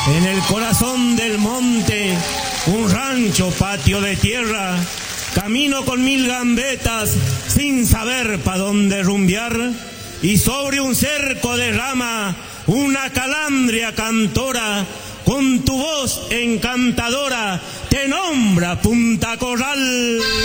En el corazón del monte, un rancho patio de tierra, camino con 1000 gambetas, sin saber pa' dónde rumbear, y sobre un cerco de rama, una calandria cantora, con tu voz encantadora, te nombra Punta Corral.